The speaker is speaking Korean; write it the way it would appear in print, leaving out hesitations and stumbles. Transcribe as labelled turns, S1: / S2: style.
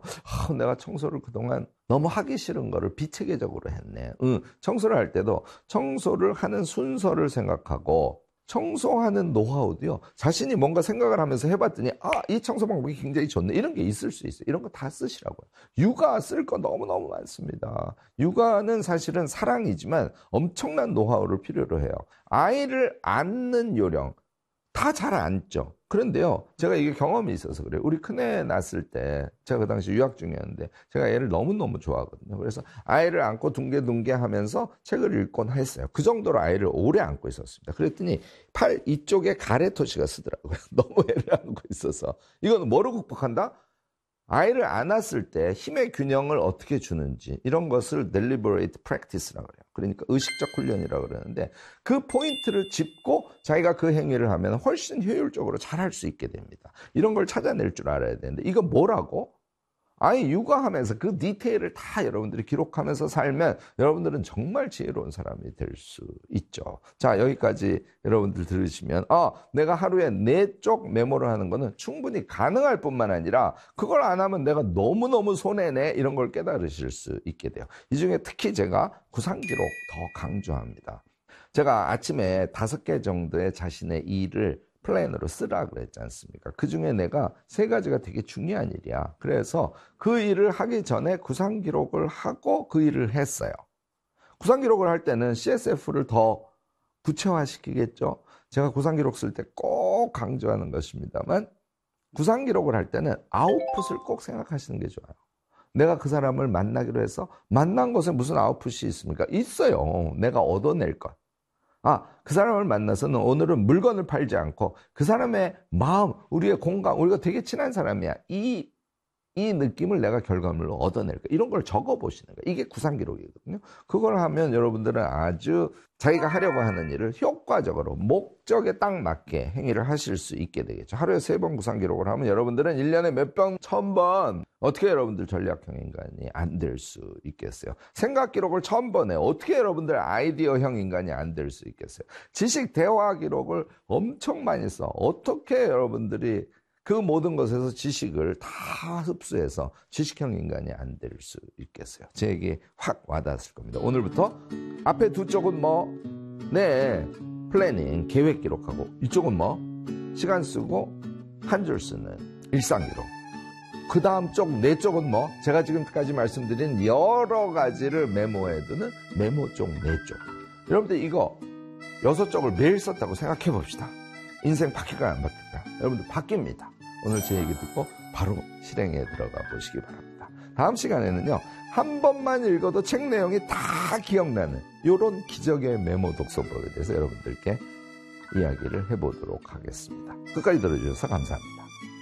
S1: 내가 청소를 그동안 너무 하기 싫은 거를 비체계적으로 했네. 청소를 할 때도 청소를 하는 순서를 생각하고 청소하는 노하우도요, 자신이 뭔가 생각을 하면서 해봤더니 이 청소 방법이 굉장히 좋네, 이런 게 있을 수 있어요. 이런 거 다 쓰시라고요. 육아 쓸 거 너무너무 많습니다. 육아는 사실은 사랑이지만 엄청난 노하우를 필요로 해요. 아이를 안는 요령 다 잘 안죠. 그런데요, 제가 이게 경험이 있어서 그래요. 우리 큰애 낳았을 때, 제가 그 당시 유학 중이었는데 제가 애를 너무너무 좋아하거든요. 그래서 아이를 안고 둥게둥게 하면서 책을 읽곤 했어요. 그 정도로 아이를 오래 안고 있었습니다. 그랬더니 팔 이쪽에 가래토시가 쓰더라고요. 너무 애를 안고 있어서. 이거는 뭐로 극복한다? 아이를 안았을 때 힘의 균형을 어떻게 주는지, 이런 것을 deliberate practice라고 그래요. 그러니까 의식적 훈련이라고 그러는데, 그 포인트를 짚고 자기가 그 행위를 하면 훨씬 효율적으로 잘할 수 있게 됩니다. 이런 걸 찾아낼 줄 알아야 되는데, 이거 뭐라고? 아이 육아하면서 그 디테일을 다 여러분들이 기록하면서 살면 여러분들은 정말 지혜로운 사람이 될 수 있죠. 자, 여기까지 여러분들 들으시면 내가 하루에 4쪽 메모를 하는 거는 충분히 가능할 뿐만 아니라 그걸 안 하면 내가 너무너무 손해네, 이런 걸 깨달으실 수 있게 돼요. 이 중에 특히 제가 구상기록 더 강조합니다. 제가 아침에 5개 정도의 자신의 일을 플랜으로 쓰라 그랬지 않습니까? 그 중에 내가 3가지가 되게 중요한 일이야. 그래서 그 일을 하기 전에 구상 기록을 하고 그 일을 했어요. 구상 기록을 할 때는 CSF를 더 구체화시키겠죠. 제가 구상 기록 쓸 때 꼭 강조하는 것입니다만, 구상 기록을 할 때는 아웃풋을 꼭 생각하시는 게 좋아요. 내가 그 사람을 만나기로 해서 만난 것에 무슨 아웃풋이 있습니까? 있어요. 내가 얻어낼 것. 그 사람을 만나서는 오늘은 물건을 팔지 않고 그 사람의 마음, 우리의 공감, 우리가 되게 친한 사람이야, 이 느낌을 내가 결과물로 얻어낼 거, 이런 걸 적어보시는 거예요. 이게 구상기록이거든요. 그걸 하면 여러분들은 아주 자기가 하려고 하는 일을 효과적으로 목적에 딱 맞게 행위를 하실 수 있게 되겠죠. 하루에 3번 구상기록을 하면 여러분들은 1년에 몇 번, 1000번, 어떻게 여러분들 전략형 인간이 안 될 수 있겠어요? 생각기록을 1000번 해. 어떻게 여러분들 아이디어형 인간이 안 될 수 있겠어요? 지식 대화 기록을 엄청 많이 써. 어떻게 여러분들이 그 모든 것에서 지식을 다 흡수해서 지식형 인간이 안 될 수 있겠어요? 제게 확 와닿았을 겁니다. 오늘부터 앞에 2쪽은 플래닝, 계획 기록하고, 이쪽은 시간 쓰고 한 줄 쓰는 일상 기록. 그 다음 쪽 4쪽은 제가 지금까지 말씀드린 여러 가지를 메모해두는 메모 쪽 4쪽. 여러분들 이거 6쪽을 매일 썼다고 생각해 봅시다. 인생 바뀔까요, 안 바뀔까요? 여러분들 바뀝니다. 오늘 제 얘기 듣고 바로 실행에 들어가 보시기 바랍니다. 다음 시간에는요, 한 번만 읽어도 책 내용이 다 기억나는 이런 기적의 메모 독서법에 대해서 여러분들께 이야기를 해보도록 하겠습니다. 끝까지 들어주셔서 감사합니다.